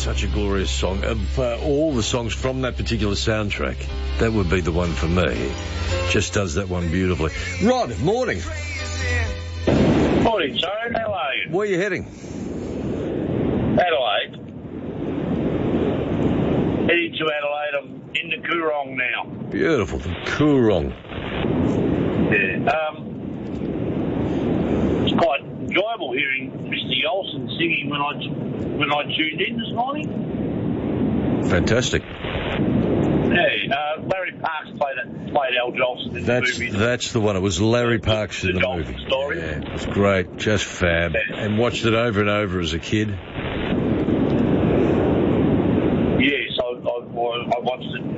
such a glorious song. Of all the songs from that particular soundtrack, that would be the one for me. Just does that one beautifully. Rod, morning. Morning, Joe. How are you? Where are you heading? Adelaide. Heading to Adelaide. I'm in the Coorong now. Beautiful. The Coorong. Yeah. It's quite enjoyable hearing Mr. Yolson singing when I tuned in this morning. Fantastic. Yeah, Larry Parks played Al Jolson in the movie. That's the one. It was Larry Parks in the movie. Story. Yeah, it was great. Just fab. Yeah. And watched it over and over as a kid. Yes, I watched it.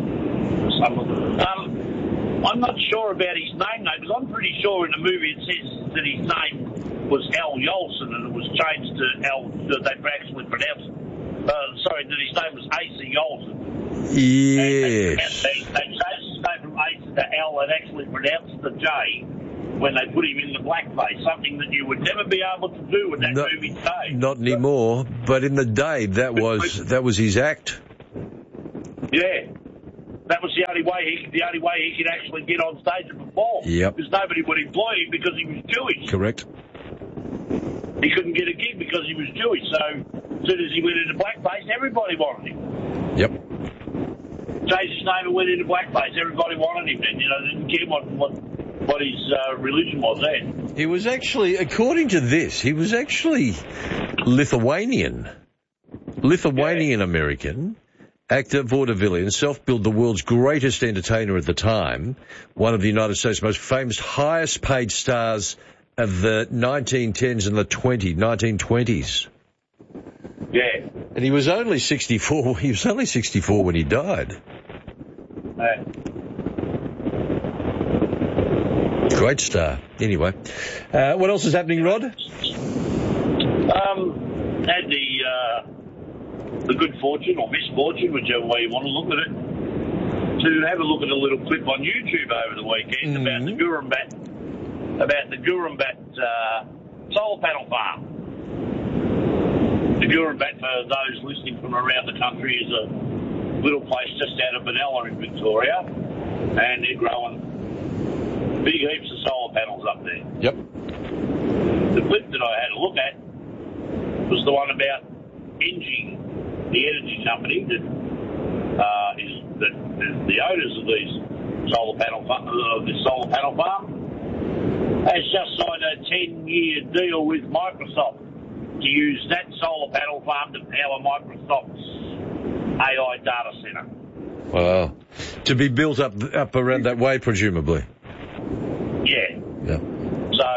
I'm not sure about his name, though, because I'm pretty sure in the movie it says that his name was Al Jolson, and it was changed to Al, that they actually pronounced, that his name was A.C. Jolson. Yes. They changed his name from A to L and actually pronounced the J when they put him in the blackface, something that you would never be able to do in that movie today. Not anymore, but in the day, that was his act. Yeah. That was the only way he could actually get on stage and perform. Yep. Because nobody would employ him because he was Jewish. Correct. He couldn't get a gig because he was Jewish. So as soon as he went into blackface, everybody wanted him. Yep. Changed his name and went into blackface. Everybody wanted him, and didn't care what his religion was then. He was actually, according to this, he was actually Lithuanian American. Actor, vaudevillian, self-billed the world's greatest entertainer at the time, one of the United States' most famous, highest-paid stars of the 1910s and the 1920s. Yeah. And he was only 64. He was only 64 when he died. Great star. Anyway, what else is happening, Rod? Had the good fortune or misfortune, whichever way you want to look at it, to have a look at a little clip on YouTube over the weekend about the Gurumbat solar panel farm. The Gurumbat, for those listening from around the country, is a little place just out of Benalla in Victoria, and they're growing big heaps of solar panels up there. Yep. The clip that I had a look at was the one about Engie, the energy company that is the owners of this solar panel farm, has just signed a 10-year deal with Microsoft to use that solar panel farm to power Microsoft's AI data center. Wow. To be built up around that way, presumably. Yeah. Yeah. So,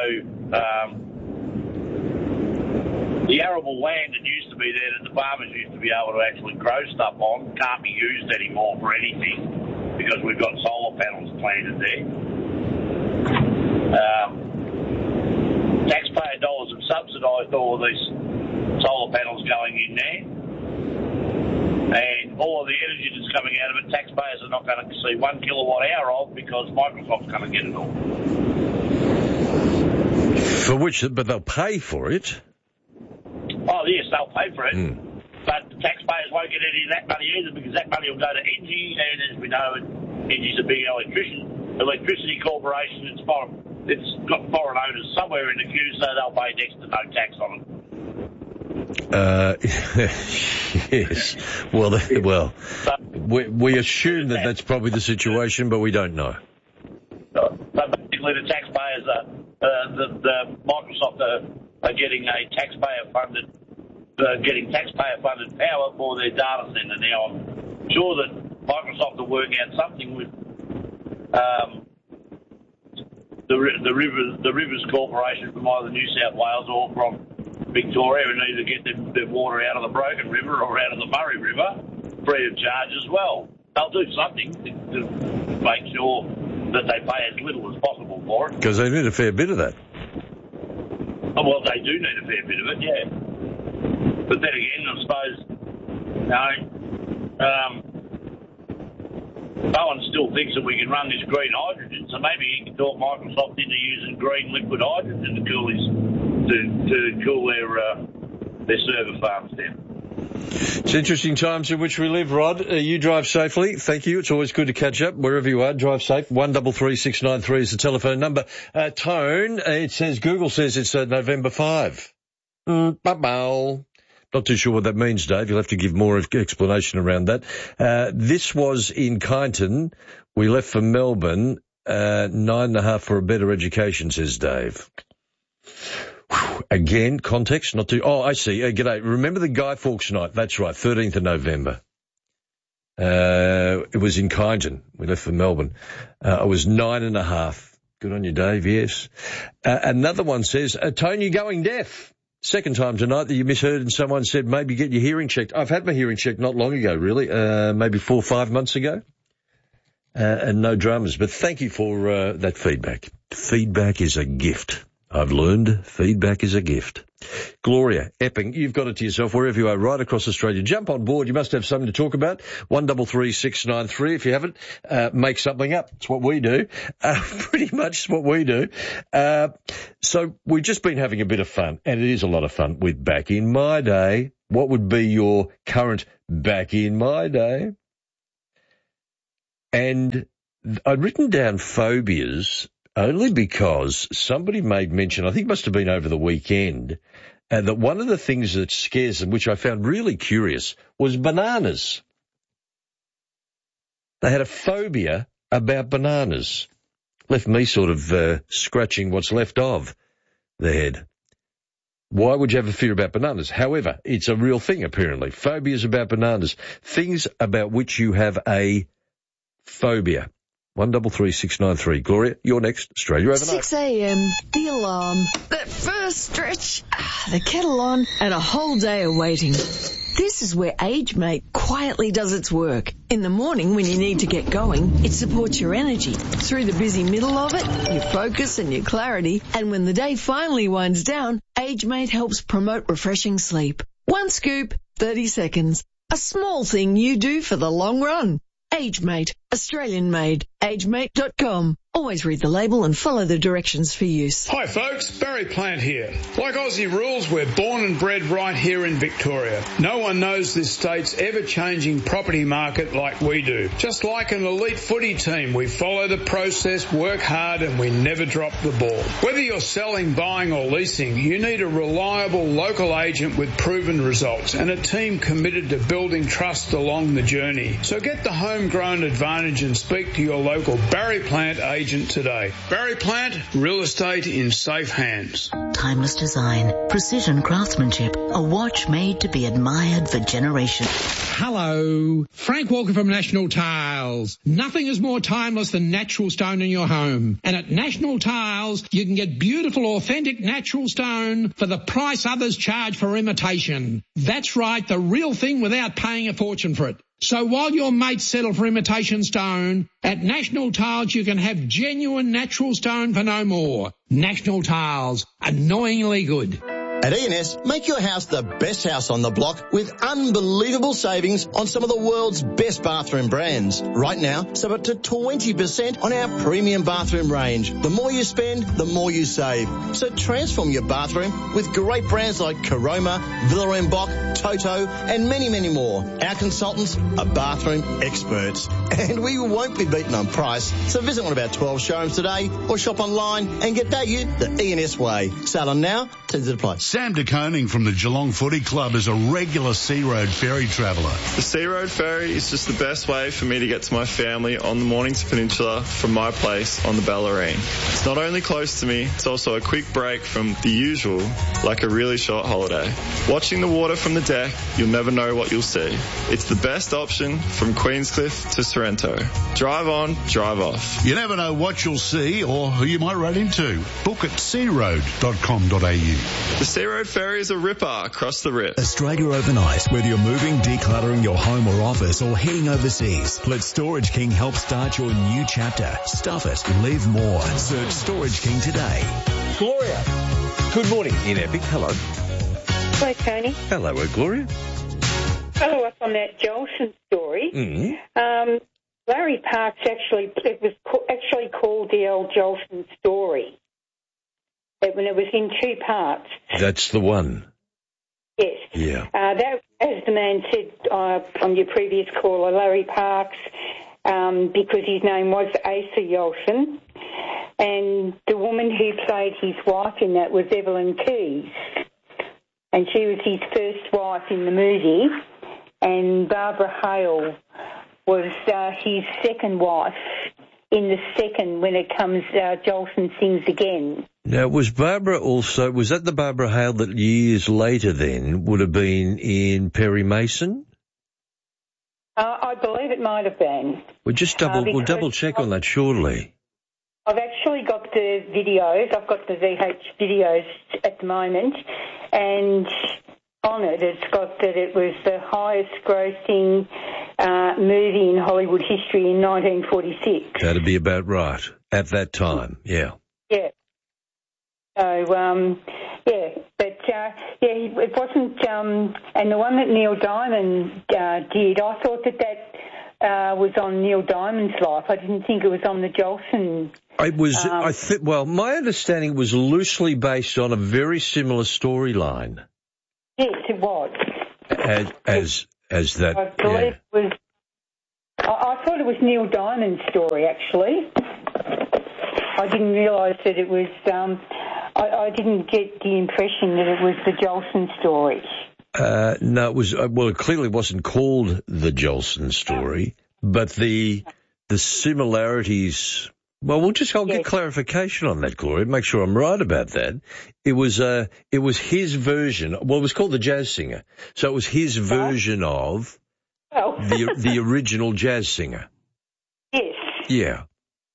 the arable land that used to be there that the farmers used to be able to actually grow stuff on can't be used anymore for anything because we've got solar panels planted there. Taxpayer dollars have subsidised all of these solar panels going in there. And all of the energy that's coming out of it, taxpayers are not going to see 1 kilowatt hour of because Microsoft's going to get it all. But they'll pay for it. Oh, yes, they'll pay for it. But the taxpayers won't get any of that money either because that money will go to Engie, and as we know, Engie's a big electricity corporation. It's got foreign owners somewhere in the queue, so they'll pay next to no tax on it. Yes. Well, we assume that that's probably the situation, but we don't know. So basically, the taxpayers the Microsoft are getting a taxpayer-funded power for their data center. Now, I'm sure that Microsoft will work out something with the Rivers Corporation from either New South Wales or from Victoria, and either get their water out of the Broken River or out of the Murray River free of charge as well. They'll do something to make sure that they pay as little as possible for it. Because they need a fair bit of that. Oh, well, they do need a fair bit of it, yeah. But then again, I suppose, Bowen still thinks that we can run this green hydrogen, so maybe he can talk Microsoft into using green liquid hydrogen to cool their server farms down. It's interesting times in which we live, Rod. You drive safely. Thank you. It's always good to catch up wherever you are. Drive safe. 133693 is the telephone number. Tone, it says, Google says it's November 5. Not too sure what that means, Dave. You'll have to give more explanation around that. This was in Kyneton. We left for Melbourne, 9.5 for a better education, says Dave. Again, context, not too... Oh, I see. G'day. Remember the Guy Fawkes night? That's right, 13th of November. It was in Kyneton. We left for Melbourne. I was 9.5. Good on you, Dave, yes. Another one says, Tony, you're going deaf. Second time tonight that you misheard and someone said maybe get your hearing checked. I've had my hearing checked not long ago, really, maybe 4 or 5 months ago. And no dramas. But thank you for that feedback. Feedback is a gift. I've learned feedback is a gift. Gloria, Epping, you've got it to yourself wherever you are, right across Australia. Jump on board. You must have something to talk about. 133693. If you haven't, make something up. It's what we do. Pretty much what we do. So we've just been having a bit of fun, and it is a lot of fun with Back in My Day. What would be your current Back in My Day? And I'd written down phobias only because somebody made mention, I think it must have been over the weekend, that one of the things that scares them, which I found really curious, was bananas. They had a phobia about bananas. Left me sort of scratching what's left of the head. Why would you have a fear about bananas? However, it's a real thing, apparently. Phobias about bananas. Things about which you have a phobia. 133693. Gloria, you're next. Australia Overnight. 6 a.m, the alarm, that first stretch, the kettle on, and a whole day of waiting. This is where AgeMate quietly does its work. In the morning when you need to get going, it supports your energy. Through the busy middle of it, your focus and your clarity. And when the day finally winds down, AgeMate helps promote refreshing sleep. One scoop, 30 seconds. A small thing you do for the long run. AgeMate, Australian made. AgeMate.com. Always read the label and follow the directions for use. Hi folks, Barry Plant here. Like Aussie rules, we're born and bred right here in Victoria. No one knows this state's ever-changing property market like we do. Just like an elite footy team, we follow the process, work hard, and we never drop the ball. Whether you're selling, buying or leasing, you need a reliable local agent with proven results and a team committed to building trust along the journey. So get the homegrown advantage and speak to your local Barry Plant agent today. Barry Plant, real estate in safe hands. Timeless design, precision craftsmanship, a watch made to be admired for generations. Hello, Frank Walker from National Tiles. Nothing is more timeless than natural stone in your home. And at National Tiles, you can get beautiful, authentic natural stone for the price others charge for imitation. That's right, the real thing without paying a fortune for it. So while your mates settle for imitation stone, at National Tiles you can have genuine natural stone for no more. National Tiles, annoyingly good. At E&S, make your house the best house on the block with unbelievable savings on some of the world's best bathroom brands. Right now, save up to 20% on our premium bathroom range. The more you spend, the more you save. So transform your bathroom with great brands like Caroma, Villa & Boch, Toto, and many, many more. Our consultants are bathroom experts. And we won't be beaten on price. So visit one of our 12 showrooms today or shop online and get value the E&S way. Sale on now, terms apply. Sam de Koning from the Geelong Footy Club is a regular Sea Road ferry traveller. The Sea Road ferry is just the best way for me to get to my family on the Mornington Peninsula from my place on the Bellarine. It's not only close to me, it's also a quick break from the usual, like a really short holiday. Watching the water from the deck, you'll never know what you'll see. It's the best option from Queenscliff to Sorrento. Drive on, drive off. You never know what you'll see or who you might run into. Book at searoad.com.au. The Sea Road ferry is a ripper across the rip. Australia Overnight. Whether you're moving, decluttering your home or office, or heading overseas, let Storage King help start your new chapter. Stuff it. Live more. Search Storage King today. Gloria, good morning in Epic. Hello. Hello, Tony. Hello, Gloria. Follow up on that Jolson story. Mm-hmm. Larry Parks it was actually called the old Jolson story. When it was in 2 parts. That's the one. Yes. Yeah. That, as the man said on your previous caller, Larry Parks, because his name was Asa Yolson, and the woman who played his wife in that was Evelyn Keyes, and she was his first wife in the movie, and Barbara Hale was his second wife in the second when it comes Jolson Sings Again. Now, was that the Barbara Hale that years later then would have been in Perry Mason? I believe it might have been. We'll double check on that shortly. I've actually got the videos. I've got the VH videos at the moment, and on it, it's got that it was the highest grossing movie in Hollywood history in 1946. That'd be about right at that time, yeah. Yeah. So, it wasn't, and the one that Neil Diamond did, I thought that was on Neil Diamond's life. I didn't think it was on the Jolson. It was, my understanding was loosely based on a very similar storyline. Yes, it was. As that, I believe it was. I thought it was Neil Diamond's story, actually. I didn't realise that it was. I didn't get the impression that it was the Jolson story. No, it was. Well, it clearly wasn't called the Jolson story, but the similarities. Well, I'll get clarification on that, Gloria. Make sure I'm right about that. It was his version. Well, it was called The Jazz Singer, so it was his version of the original Jazz Singer. Yes. Yeah.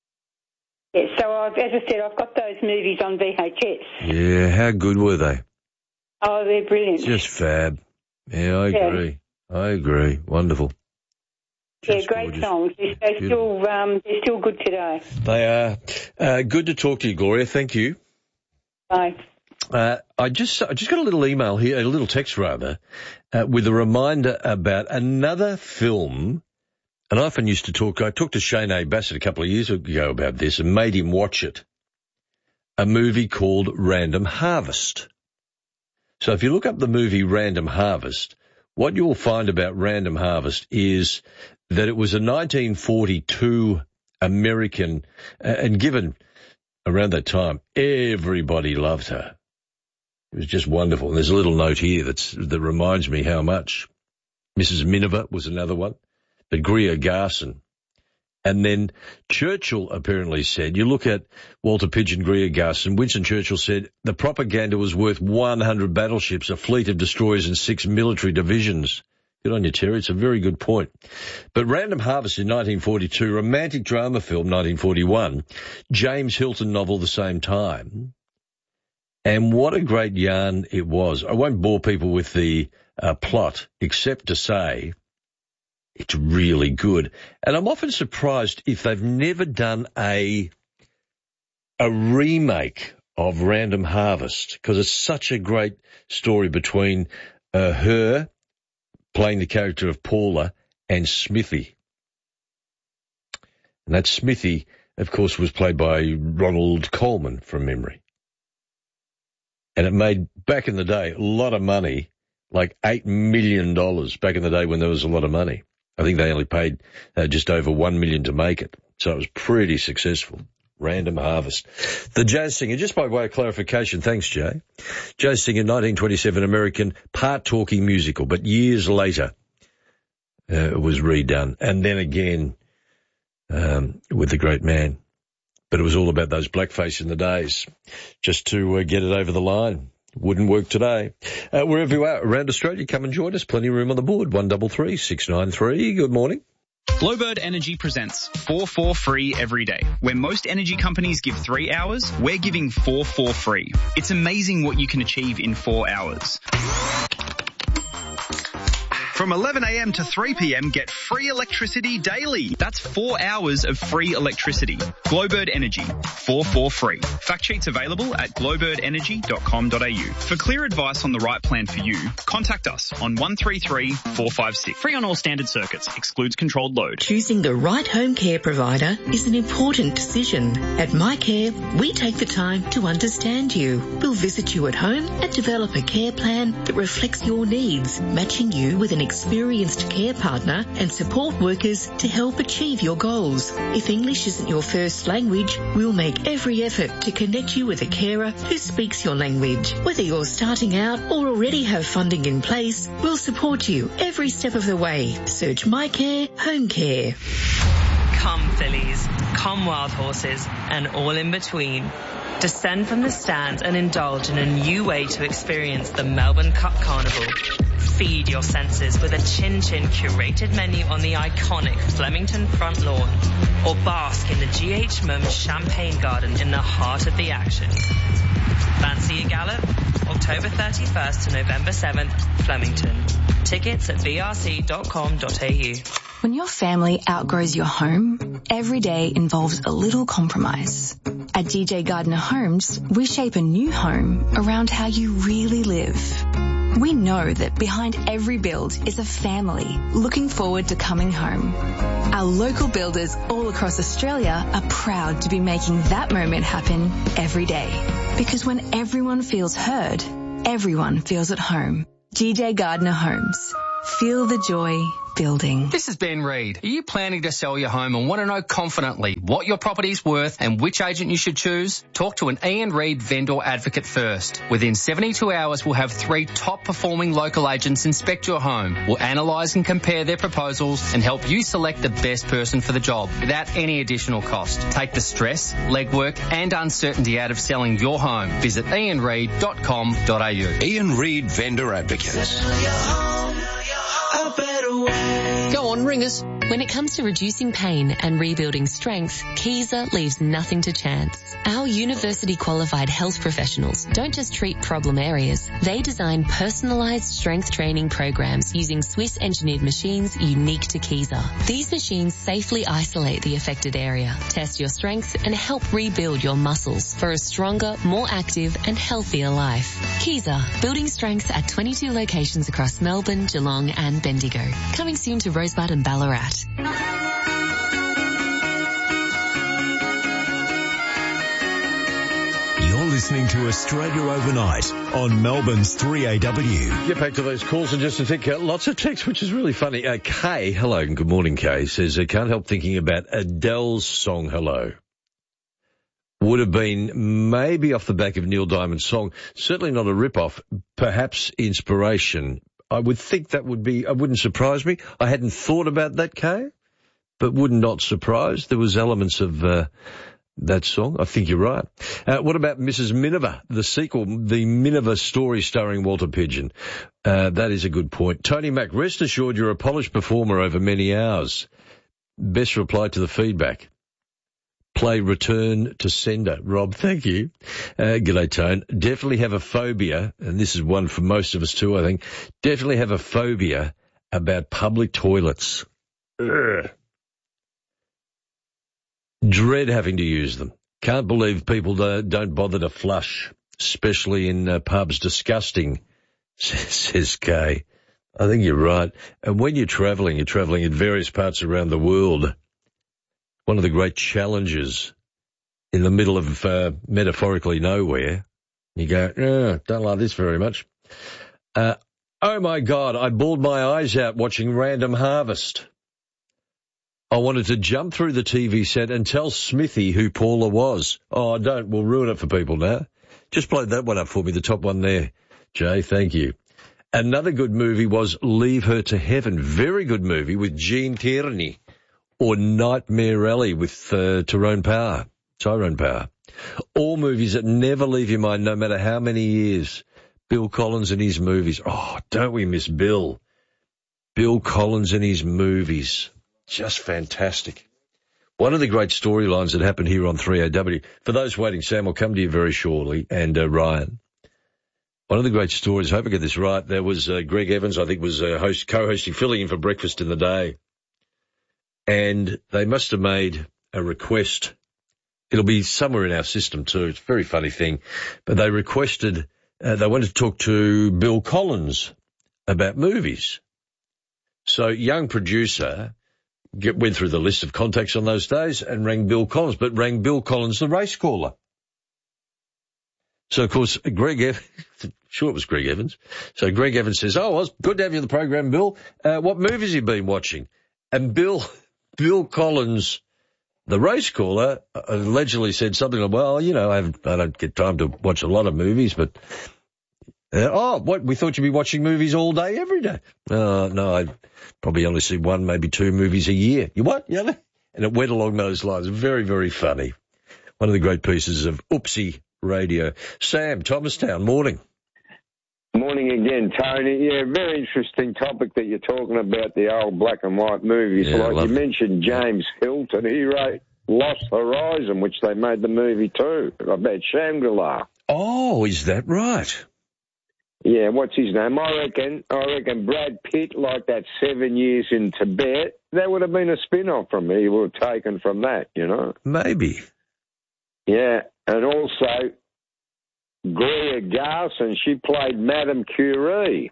Yes. So, as I said, I've got those movies on VHS. Yeah. How good were they? Oh, they're brilliant. Just fab. Yeah, I agree. Wonderful. Just great gorgeous. songs. They're still good today. They are. Good to talk to you, Gloria. Thank you. Bye. I just got a little email here, a little text rather, with a reminder about another film. And I often used to I talked to Shane A. Bassett a couple of years ago about this and made him watch it. A movie called Random Harvest. So if you look up the movie Random Harvest, what you'll find about Random Harvest is that it was a 1942 American, and given around that time, everybody loved her. It was just wonderful. And there's a little note here that reminds me how much. Mrs. Miniver was another one, but Greer Garson. And then Churchill apparently said, you look at Walter Pidgeon, Greer Garson, Winston Churchill said, the propaganda was worth 100 battleships, a fleet of destroyers and 6 military divisions. Good on you, Terry. It's a very good point. But Random Harvest in 1942, romantic drama film 1941, James Hilton novel the same time. And what a great yarn it was. I won't bore people with the plot, except to say it's really good. And I'm often surprised if they've never done a remake of Random Harvest, because it's such a great story between her playing the character of Paula and Smithy. And that Smithy, of course, was played by Ronald Colman from memory. And it made, back in the day, a lot of money, like $8 million back in the day when there was a lot of money. I think they only paid just over $1 million to make it. So it was pretty successful. Random Harvest. The Jazz Singer, just by way of clarification, thanks, Jay. Jazz Singer, 1927 American part-talking musical, but years later it was redone. And then again with the great man. But it was all about those blackface in the days, just to get it over the line. Wouldn't work today. Wherever you are around Australia, come and join us. Plenty of room on the board. 133 693. Good morning. Glowbird Energy presents 4 for free every day. Where most energy companies give 3 hours, we're giving 4 for free. It's amazing what you can achieve in 4 hours. From 11 a.m. to 3 p.m, get free electricity daily. That's 4 hours of free electricity. Glowbird Energy, 4 free. Fact sheets available at glowbirdenergy.com.au. For clear advice on the right plan for you, contact us on 133 456. Free on all standard circuits. Excludes controlled load. Choosing the right home care provider is an important decision. At MyCare, we take the time to understand you. We'll visit you at home and develop a care plan that reflects your needs, matching you with an experienced care partner and support workers to help achieve your goals. If English isn't your first language, we'll make every effort to connect you with a carer who speaks your language. Whether you're starting out or already have funding in place, we'll support you every step of the way. Search MyCare Home Care. Come fillies, come wild horses, and all in between. Descend from the stands and indulge in a new way to experience the Melbourne Cup Carnival. Feed your senses with a chin-chin curated menu on the iconic Flemington front lawn, or bask in the GH Mums Champagne Garden in the heart of the action. Fancy a gallop? October 31st to November 7th, Flemington. Tickets at brc.com.au. When your family outgrows your home, every day involves a little compromise. At DJ Gardner Homes, we shape a new home around how you really live. We know that behind every build is a family looking forward to coming home. Our local builders all across Australia are proud to be making that moment happen every day. Because when everyone feels heard, everyone feels at home. DJ Gardner Homes. Feel the joy building. This is Ben Reid. Are you planning to sell your home and want to know confidently what your property's worth and which agent you should choose? Talk to an Ian Reid vendor advocate first. Within 72 hours, we'll have 3 top-performing local agents inspect your home. We'll analyse and compare their proposals and help you select the best person for the job without any additional cost. Take the stress, legwork and uncertainty out of selling your home. Visit ianreid.com.au. Ian Reid Vendor Advocates. Go on, ring us. When it comes to reducing pain and rebuilding strength, Kaiser leaves nothing to chance. Our university-qualified health professionals don't just treat problem areas. They design personalised strength training programs using Swiss-engineered machines unique to Kaiser. These machines safely isolate the affected area, test your strength, and help rebuild your muscles for a stronger, more active, and healthier life. Kaiser, building strength at 22 locations across Melbourne, Geelong, and Bendigo. Coming soon to Rosebud and Ballarat. You're listening to Australia Overnight on Melbourne's 3AW. Get back to those calls in just a tick. Lots of texts, which is really funny. Kay, hello and good morning, Kay, says, I can't help thinking about Adele's song, Hello. Would have been maybe off the back of Neil Diamond's song. Certainly not a rip-off, perhaps inspiration. I would think that would be, it wouldn't surprise me. I hadn't thought about that, Kay, but would not surprise. There was elements of that song. I think you're right. What about Mrs. Miniver, the sequel, the Miniver story starring Walter Pidgeon? That is a good point. Tony Mack, rest assured you're a polished performer over many hours. Best reply to the feedback. Play return to sender. Rob, thank you. G'day, Tone. Definitely have a phobia, and this is one for most of us too, I think. Definitely have a phobia about public toilets. Ugh. Dread having to use them. Can't believe people don't bother to flush, especially in pubs. Disgusting, says Kay. I think you're right. And when you're travelling in various parts around the world. One of the great challenges in the middle of metaphorically nowhere. You go, don't like this very much. Oh, my God, I bawled my eyes out watching Random Harvest. I wanted to jump through the TV set and tell Smithy who Paula was. Oh, don't. We'll ruin it for people now. Just play that one up for me, the top one there. Jay, thank you. Another good movie was Leave Her to Heaven. Very good movie with Gene Tierney. Or Nightmare Alley with Tyrone Power. All movies that never leave your mind no matter how many years. Bill Collins and his movies. Oh, don't we miss Bill? Bill Collins and his movies. Just fantastic. One of the great storylines that happened here on 3AW. For those waiting, Sam will come to you very shortly, and Ryan. One of the great stories, I hope I get this right, there was Greg Evans, I think, was co-hosting, filling in for Breakfast in the Day. And they must have made a request. It'll be somewhere in our system too. It's a very funny thing. But they requested, they wanted to talk to Bill Collins about movies. So young producer went through the list of contacts on those days and rang Bill Collins, but rang Bill Collins, the race caller. So, of course, Greg Evans, sure it was Greg Evans. So Greg Evans says, oh, well, it's good to have you on the program, Bill. What movies have you been watching? And Bill Collins, the race caller, allegedly said something like, well, you know, I don't get time to watch a lot of movies, but, we thought you'd be watching movies all day, every day. No, I probably only see one, maybe two movies a year. You what? Yeah. And it went along those lines. Very, very funny. One of the great pieces of Oopsie Radio. Sam, Thomastown, morning. Morning again, Tony. Yeah, very interesting topic that you're talking about, the old black and white movies. Yeah, like you mentioned James Hilton, he wrote Lost Horizon, which they made the movie too, about Shangri-La. Oh, is that right? Yeah, what's his name? I reckon Brad Pitt, like that 7 years in Tibet, that would have been a spin-off from me. He would have taken from that, you know? Maybe. Yeah, and also Greer Garson, she played Madame Curie.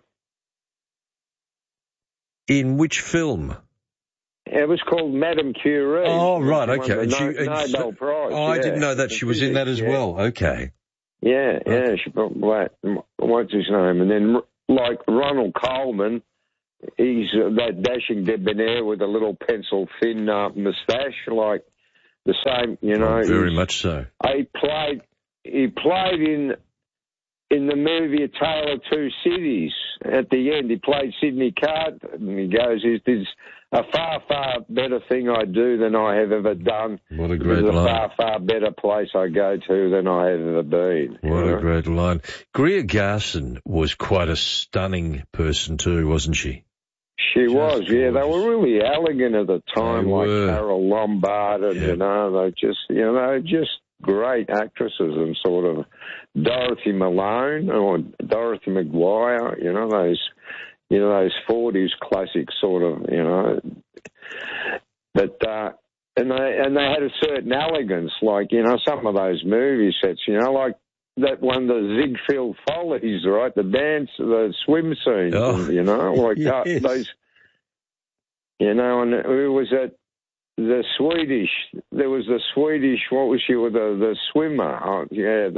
In which film? It was called Madame Curie. Oh, right, okay. Nobel Prize. Oh, I didn't know that she was in that as well. Okay. Yeah, she put what's his name? And then, like, Ronald Coleman, he's that dashing debonair with a little pencil-thin moustache, like the same, you know. Very much so. He played in the movie A Tale of Two Cities. At the end, he played Sidney Carter, and he goes, "There's a far, far better thing I do than I have ever done. What a great There's line. a far, far better place I go to than I have ever been." What a great line. Greer Garson was quite a stunning person too, wasn't she? She was, yeah. They were really elegant at the time, like were. Carole Lombard, and, you know, they just great actresses, and sort of Dorothy Malone or Dorothy McGuire, you know, those 40s classic sort of, you know. But, and they had a certain elegance, like, you know, some of those movie sets, you know, like that one, the Ziegfeld Follies, right? The dance, the swim scenes, you know, like those, you know, and it was there was the Swedish, what was she with the swimmer?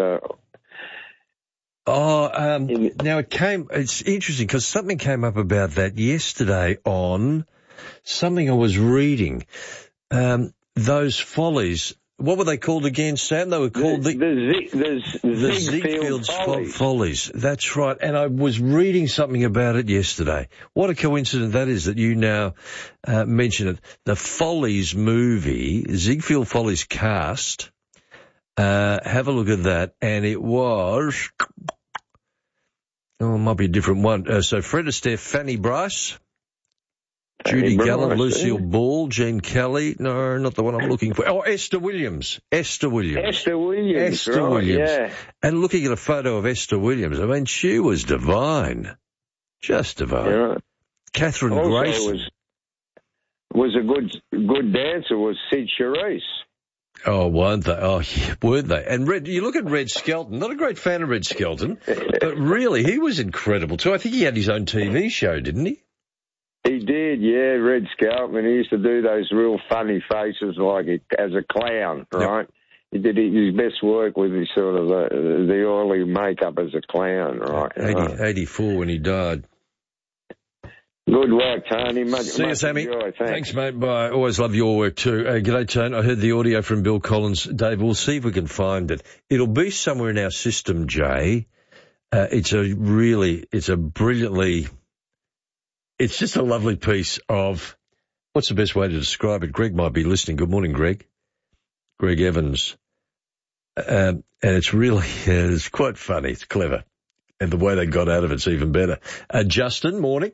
Now it's interesting because something came up about that yesterday on something I was reading. Those Follies, what were they called again, Sam? They were called the Ziegfeld Follies. That's right. And I was reading something about it yesterday. What a coincidence that is that you now mention it. The Follies movie, Ziegfeld Follies cast, have a look at that. And it was, it might be a different one. So Fred Astaire, Fanny Bryce, Judy Gallant, Lucille Ball, Gene Kelly. No, not the one I'm looking for. Oh, Esther Williams. Esther Williams, yeah. And looking at a photo of Esther Williams, I mean, she was divine. Just divine. Yeah. Catherine Grayson. Was a good dancer, was Sid Charisse. Oh, weren't they? Oh, yeah, weren't they? And you look at Red Skelton, not a great fan of Red Skelton, but really, he was incredible too. I think he had his own TV show, didn't he? He did, yeah, Red Skelton. He used to do those real funny faces like as a clown, right? Yep. He did his best work with his sort of the oily makeup as a clown, right? 84 when he died. Good work, Tony. See you, Sammy. Thanks, mate. Bye. Always love your work too. G'day, Tony. I heard the audio from Bill Collins. Dave, we'll see if we can find it. It'll be somewhere in our system, Jay. It's just a lovely piece of, what's the best way to describe it? Greg might be listening. Good morning, Greg. Greg Evans. And it's really, it's quite funny. It's clever. And the way they got out of it's even better. Justin, morning.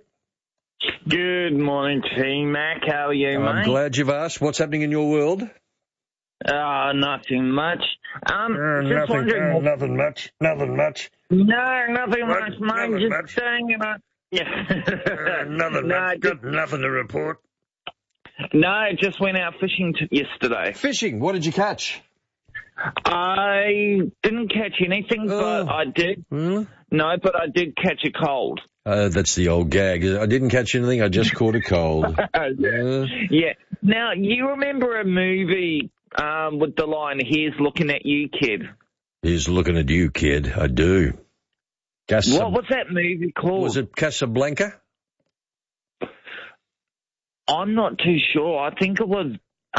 Good morning, T-Mac. How are you, mate? I'm glad you've asked. What's happening in your world? Nothing much. Just Nothing wondering. Nothing much. No, nothing much, mate. Nothing Just much. saying about. Yeah. Nothing No, much. Got nothing to report. No, just went out fishing yesterday. Fishing? What did you catch? I didn't catch anything, but I did. Hmm? No, but I did catch a cold. That's the old gag. I didn't catch anything. I just caught a cold. Yeah. Now, you remember a movie with the line, "Here's looking at you, kid"? He's looking at you, kid. I do. What was that movie called? Was it Casablanca? I'm not too sure. I think it was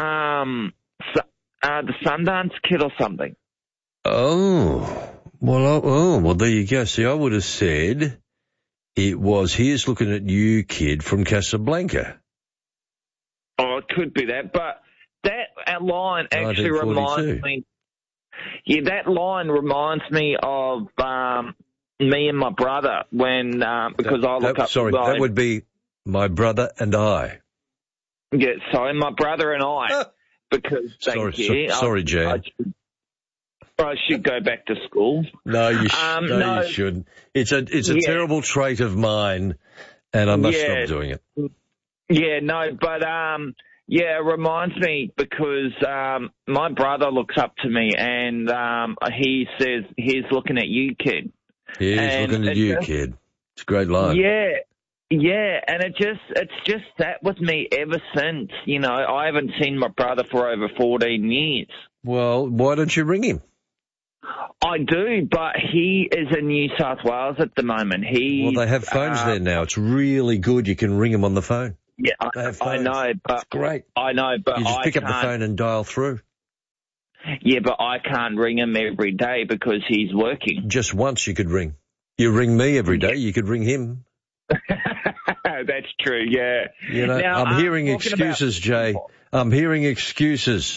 the Sundance Kid or something. Oh. Well, there you go. See, I would have said it was Here's Looking at You, Kid from Casablanca. Oh, it could be that, but that line actually reminds me. Yeah, that line reminds me of me and my brother when because I look up. Sorry, that would be My Brother and I. Yeah, sorry, My Brother and I. Because sorry, Jan. I should go back to school. No, you shouldn't. It's a terrible trait of mine, and I must stop doing it. Yeah, no, but it reminds me because my brother looks up to me and he says, "Here's looking at you, kid." Here's looking at you, kid. It's a great line. Yeah, and it's just sat with me ever since. You know, I haven't seen my brother for over 14 years. Well, why don't you ring him? I do, but he is in New South Wales at the moment. Well, they have phones there now. It's really good. You can ring him on the phone. Yeah, I know, but it's great. I know, but you just pick up the phone and dial through. Yeah, but I can't ring him every day because he's working. Just once you could ring. You ring me every day. You could ring him. That's true. Yeah. You know, now, I'm hearing excuses, Jay. I'm hearing excuses.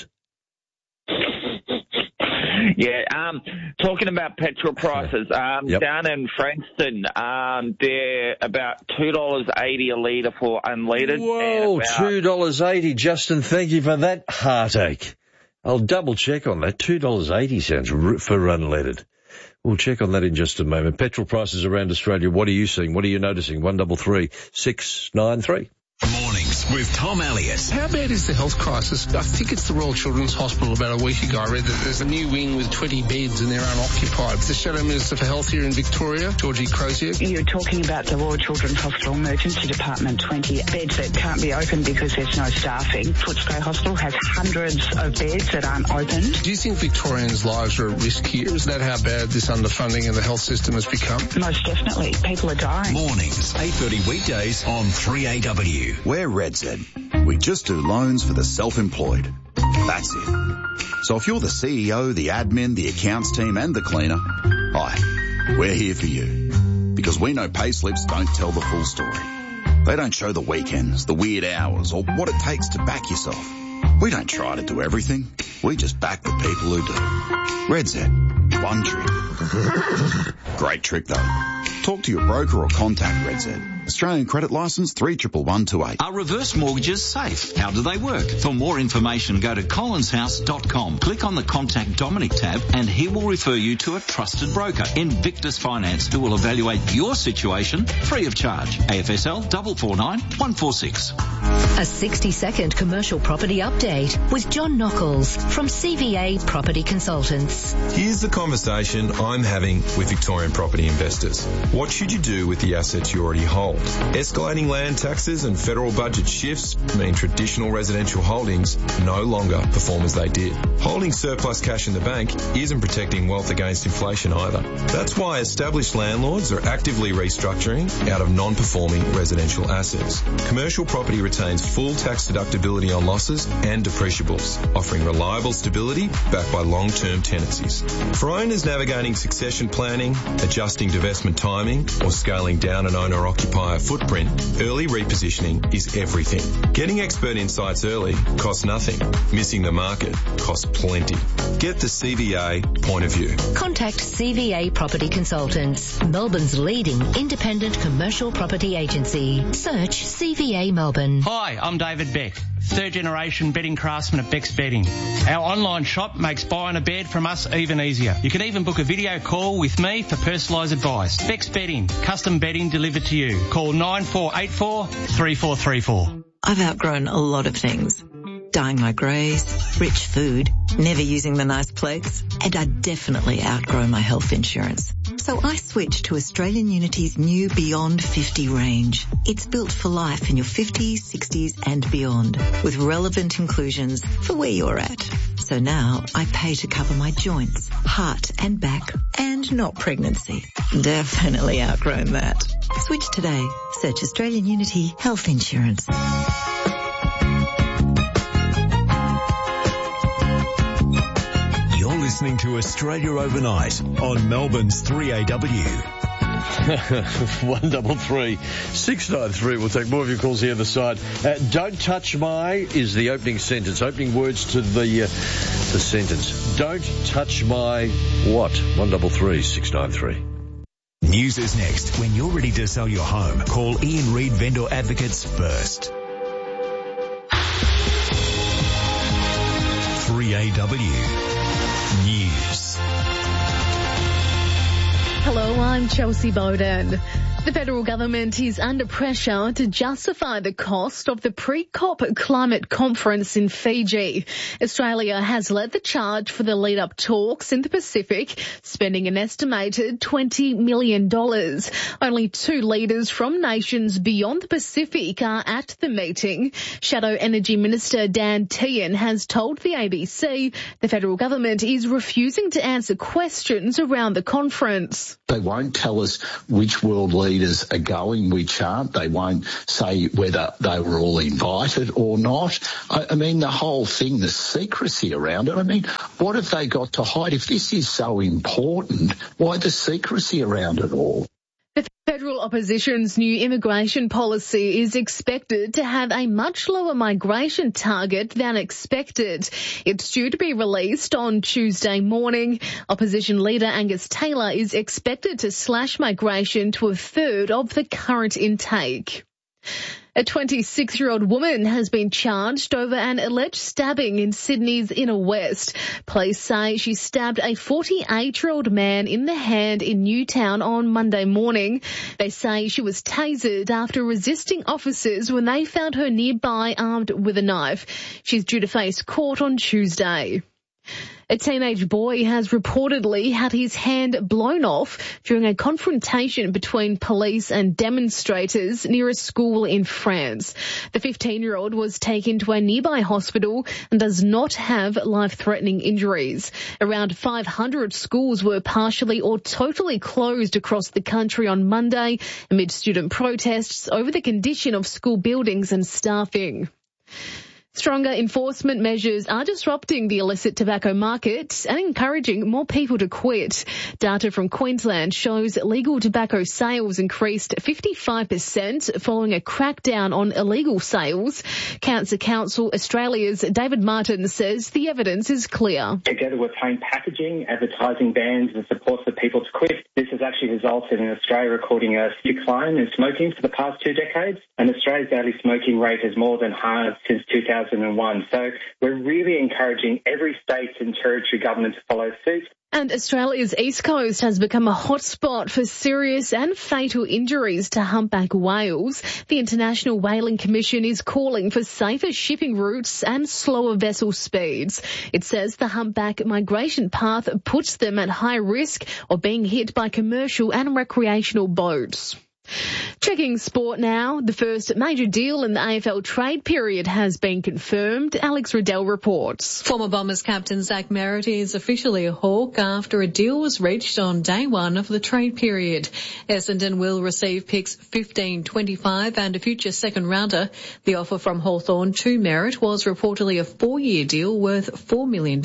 Yeah, talking about petrol prices, down in Frankston, they're about $2.80 a litre for unleaded. Whoa, $2.80, Justin, thank you for that heartache. I'll double check on that. $2.80 sounds for unleaded. We'll check on that in just a moment. Petrol prices around Australia, what are you seeing? What are you noticing? 133 693. Mornings with Tom Elliott. How bad is the health crisis? I think it's the Royal Children's Hospital about a week ago. I read that there's a new wing with 20 beds and they're unoccupied. The Shadow Minister for Health here in Victoria, Georgie Crozier. You're talking about the Royal Children's Hospital Emergency Department, 20 beds that can't be opened because there's no staffing. Footscray Hospital has hundreds of beds that aren't opened. Do you think Victorians' lives are at risk here? Is that how bad this underfunding of the health system has become? Most definitely. People are dying. Mornings, 8:30 weekdays on 3AW. We're RedZ. We just do loans for the self-employed. That's it. So if you're the CEO, the admin, the accounts team and the cleaner, hi, we're here for you. Because we know payslips don't tell the full story. They don't show the weekends, the weird hours, or what it takes to back yourself. We don't try to do everything. We just back the people who do. RedZ. One trick. Great trick though. Talk to your broker or contact RedZ. Australian credit licence 311128. Are reverse mortgages safe? How do they work? For more information, go to collinshouse.com. Click on the Contact Dominic tab and he will refer you to a trusted broker, Invictus Finance, who will evaluate your situation free of charge. AFSL 449 146. A 60-second commercial property update with John Nockels from CVA Property Consultants. Here's the conversation I'm having with Victorian property investors. What should you do with the assets you already hold? Escalating land taxes and federal budget shifts mean traditional residential holdings no longer perform as they did. Holding surplus cash in the bank isn't protecting wealth against inflation either. That's why established landlords are actively restructuring out of non-performing residential assets. Commercial property retains full tax deductibility on losses and depreciables, offering reliable stability backed by long-term tenancies. For owners navigating succession planning, adjusting divestment timing, or scaling down an owner-occupier footprint, early repositioning is everything. Getting expert insights early costs nothing. Missing the market costs plenty. Get the CVA point of view. Contact CVA Property Consultants, Melbourne's leading independent commercial property agency. Search CVA Melbourne. Hi, I'm David Beck, third-generation bedding craftsmen at Beck's Bedding. Our online shop makes buying a bed from us even easier. You can even book a video call with me for personalised advice. Beck's Bedding, custom bedding delivered to you. Call 9484 3434. I've outgrown a lot of things. Dyeing my greys, rich food, never using the nice plates, and I definitely outgrow my health insurance. So I switched to Australian Unity's new Beyond 50 range. It's built for life in your 50s, 60s and beyond, with relevant inclusions for where you're at. So now I pay to cover my joints, heart and back, and not pregnancy. Definitely outgrown that. Switch today. Search Australian Unity Health Insurance. You're listening to Australia Overnight on Melbourne's 3AW. 133 693. We'll take more of your calls here on the side. Don't touch my is the opening sentence. Opening words to the sentence. Don't touch my what? 133 693. News is next. When you're ready to sell your home, call Ian Reid Vendor Advocates first. 3AW News. Hello, I'm Chelsea Bowden. The federal government is under pressure to justify the cost of the pre-COP climate conference in Fiji. Australia has led the charge for the lead-up talks in the Pacific, spending an estimated $20 million. Only 2 leaders from nations beyond the Pacific are at the meeting. Shadow Energy Minister Dan Tehan has told the ABC the federal government is refusing to answer questions around the conference. They won't tell us which world leaders are going, which aren't. They won't say whether they were all invited or not. I mean, the whole thing, the secrecy around it. I mean, what have they got to hide? If this is so important, why the secrecy around it all? The federal opposition's new immigration policy is expected to have a much lower migration target than expected. It's due to be released on Tuesday morning. Opposition leader Angus Taylor is expected to slash migration to a third of the current intake. A 26-year-old woman has been charged over an alleged stabbing in Sydney's Inner West. Police say she stabbed a 48-year-old man in the hand in Newtown on Monday morning. They say she was tasered after resisting officers when they found her nearby armed with a knife. She's due to face court on Tuesday. A teenage boy has reportedly had his hand blown off during a confrontation between police and demonstrators near a school in France. The 15-year-old was taken to a nearby hospital and does not have life-threatening injuries. Around 500 schools were partially or totally closed across the country on Monday amid student protests over the condition of school buildings and staffing. Stronger enforcement measures are disrupting the illicit tobacco market and encouraging more people to quit. Data from Queensland shows legal tobacco sales increased 55% following a crackdown on illegal sales. Cancer Council Australia's David Martin says the evidence is clear. Together with plain packaging, advertising bans and support for people to quit, this has actually resulted in Australia recording a decline in smoking for the past 2 decades, and Australia's daily smoking rate has more than halved since 2001. So we're really encouraging every state and territory government to follow suit. And Australia's East Coast has become a hotspot for serious and fatal injuries to humpback whales. The International Whaling Commission is calling for safer shipping routes and slower vessel speeds. It says the humpback migration path puts them at high risk of being hit by commercial and recreational boats. Checking sport now. The first major deal in the AFL trade period has been confirmed. Alex Riddell reports. Former Bombers captain Zach Merritt is officially a Hawk after a deal was reached on day 1 of the trade period. Essendon will receive picks 15, 25 and a future second rounder. The offer from Hawthorn to Merritt was reportedly a 4-year deal worth $4 million.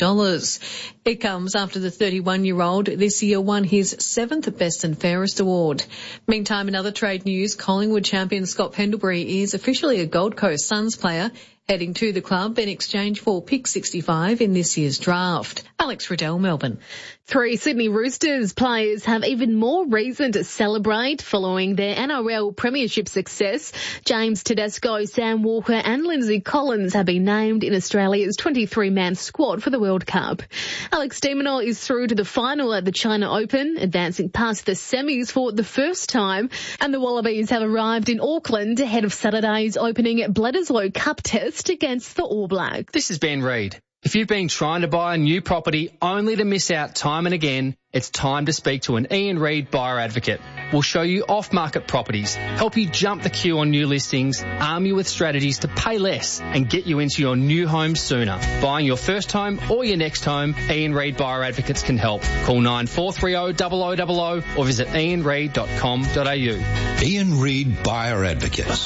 It comes after the 31-year-old this year won his 7th Best and Fairest award. Meantime, in other trade news, Collingwood champion Scott Pendlebury is officially a Gold Coast Suns player, heading to the club in exchange for pick 65 in this year's draft. Alex Riddell, Melbourne. 3 Sydney Roosters players have even more reason to celebrate following their NRL premiership success. James Tedesco, Sam Walker and Lindsay Collins have been named in Australia's 23-man squad for the World Cup. Alex de Minaur is through to the final at the China Open, advancing past the semis for the first time, and the Wallabies have arrived in Auckland ahead of Saturday's opening Bledisloe Cup test against the All Blacks. This is Ben Reid. If you've been trying to buy a new property only to miss out time and again, it's time to speak to an Ian Reid buyer advocate. We'll show you off-market properties, help you jump the queue on new listings, arm you with strategies to pay less and get you into your new home sooner. Buying your first home or your next home, Ian Reid Buyer Advocates can help. Call 9430 0000 or visit ianreid.com.au. Ian Reid Buyer Advocates.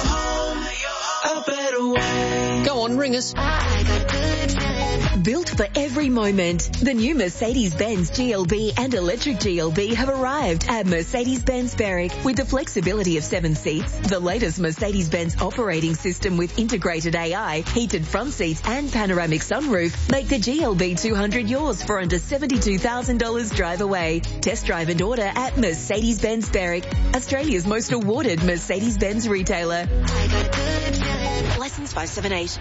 Go on, ring us. Built for every moment, the new Mercedes-Benz GLB and electric GLB have arrived at Mercedes-Benz Berwick with the flexibility of 7 seats, the latest Mercedes-Benz operating system with integrated AI, heated front seats and panoramic sunroof make the GLB 200 yours for under $72,000 drive away. Test drive and order at Mercedes-Benz Berwick, Australia's most awarded Mercedes-Benz retailer. License 578.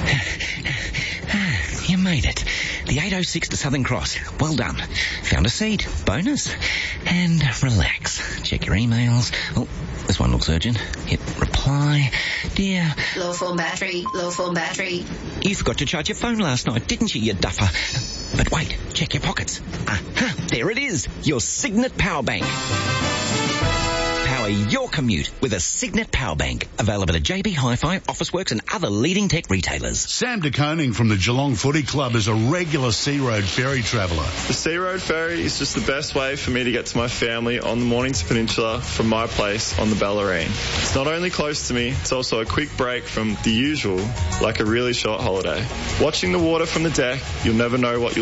You made it. The 806 to Southern Cross. Well done. Found a seat. Bonus. And relax. Check your emails. Oh, this one looks urgent. Hit reply. Dear. Low form battery. Low form battery. You forgot to charge your phone last night, didn't you duffer? But wait. Check your pockets. Aha. There it is. Your Signet Power Bank. Power your commute with a Signet Power Bank. Available at JB Hi-Fi, Officeworks and other leading tech retailers. Sam de Koning from the Geelong Footy Club is a regular Sea Road ferry traveller. The Sea Road ferry is just the best way for me to get to my family on the Mornington Peninsula from my place on the Bellarine. It's not only close to me, it's also a quick break from the usual, like a really short holiday. Watching the water from the deck, you'll never know what you'll